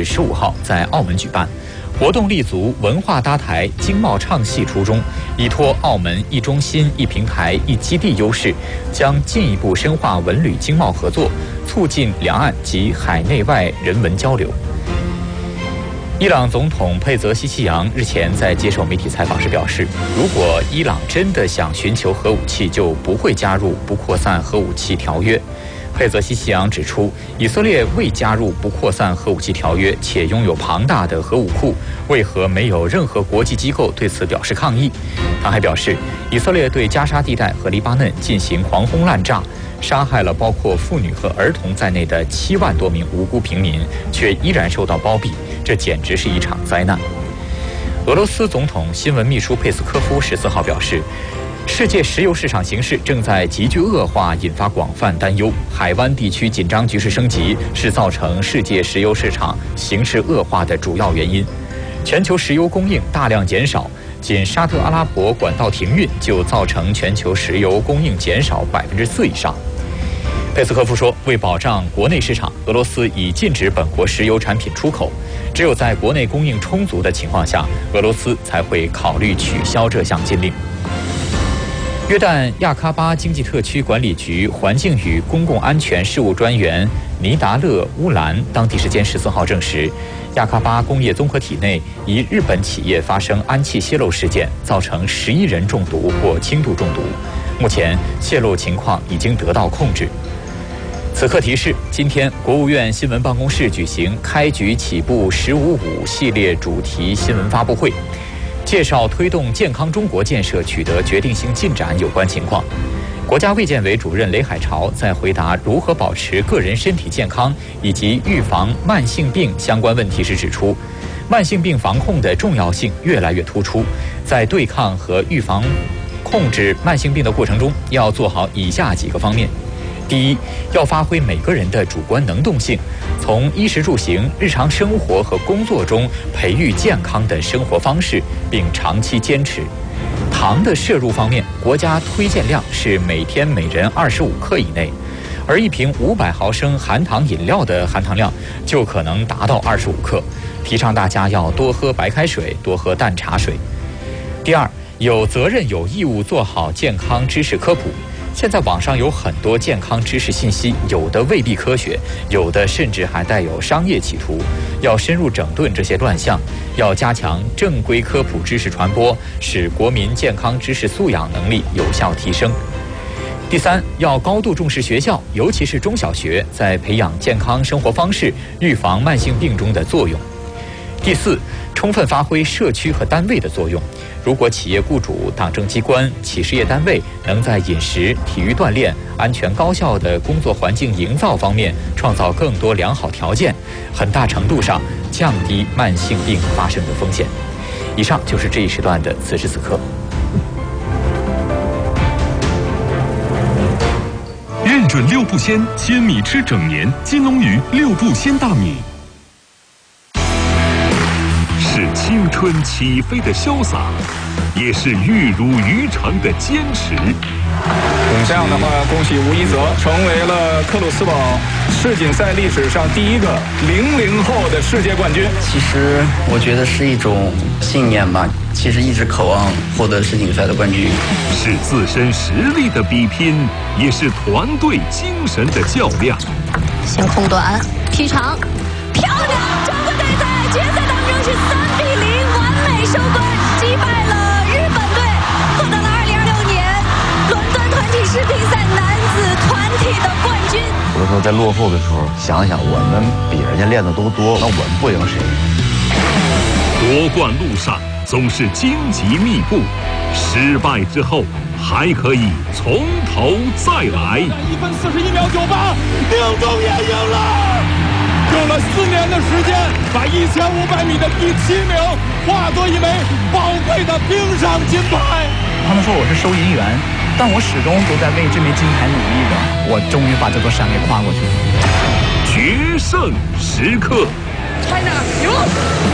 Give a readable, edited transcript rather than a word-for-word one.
15号在澳门举办。活动立足文化搭台、经贸唱戏初衷，依托澳门一中心、一平台、一基地优势，将进一步深化文旅经贸合作，促进两岸及海内外人文交流。伊朗总统佩泽西奇扬日前在接受媒体采访时表示，如果伊朗真的想寻求核武器，就不会加入不扩散核武器条约。佩泽西奇扬指出，以色列未加入不扩散核武器条约，且拥有庞大的核武库，为何没有任何国际机构对此表示抗议？他还表示，以色列对加沙地带和黎巴嫩进行狂轰滥炸，杀害了包括妇女和儿童在内的7万多名无辜平民，却依然受到包庇，这简直是一场灾难。俄罗斯总统新闻秘书佩斯科夫14号表示，世界石油市场形势正在急剧恶化，引发广泛担忧。海湾地区紧张局势升级是造成世界石油市场形势恶化的主要原因。全球石油供应大量减少，仅沙特阿拉伯管道停运就造成全球石油供应减少4%以上。佩斯科夫说，为保障国内市场，俄罗斯已禁止本国石油产品出口，只有在国内供应充足的情况下，俄罗斯才会考虑取消这项禁令。约旦亚喀巴经济特区管理局环境与公共安全事务专员尼达勒乌兰当地时间14号证实，亚喀巴工业综合体内一日本企业发生氨气泄漏事件，造成11人中毒或轻度中毒。目前泄漏情况已经得到控制。此刻提示：今天国务院新闻办公室举行开局起步“15.5”系列主题新闻发布会。介绍推动健康中国建设取得决定性进展有关情况。国家卫健委主任雷海潮在回答如何保持个人身体健康以及预防慢性病相关问题时指出，慢性病防控的重要性越来越突出，在对抗和预防控制慢性病的过程中，要做好以下几个方面。第一，要发挥每个人的主观能动性，从衣食住行、日常生活和工作中培育健康的生活方式，并长期坚持。糖的摄入方面，国家推荐量是每天每人25克以内，而一瓶500毫升含糖饮料的含糖量就可能达到25克。提倡大家要多喝白开水，多喝淡茶水。第二，有责任有义务做好健康知识科普。现在网上有很多健康知识信息，有的未必科学，有的甚至还带有商业企图。要深入整顿这些乱象，要加强正规科普知识传播，使国民健康知识素养能力有效提升。第三，要高度重视学校，尤其是中小学在培养健康生活方式、预防慢性病中的作用。第四，充分发挥社区和单位的作用。如果企业雇主、党政机关、企事业单位能在饮食、体育锻炼、安全高效的工作环境营造方面创造更多良好条件，很大程度上降低慢性病发生的风险。以上就是这一时段的此时此刻。 认准六步鲜，鲜米吃整年。金龙鱼6步鲜大米。是青春起飞的潇洒，也是玉如渔场的坚持。 这样的话，恭喜吴一泽成为了克鲁斯堡世锦赛历史上第一个00后的世界冠军。 其实我觉得是一种信念吧，其实一直渴望获得世锦赛的冠军。 是自身实力的比拼，也是团队精神的较量。 先空短劈长，漂亮！中国队在决赛当中是3-0完美收官，击败了日本队，获得了2026年伦敦团体世锦赛男子团体的冠军。 有的时候在落后的时候，想想我们比人家练的都多，那我们不赢谁？ 夺冠路上总是荆棘密布，失败之后还可以从头再来。 1分41秒98，宁中也赢了。用了4年的时间，把1500米的第7名化作一枚宝贵的冰上金牌。 他们说我是收银员，但我始终都在为这枚金牌努力着。我终于把这座山给跨过去了。 决胜时刻 China 赢了。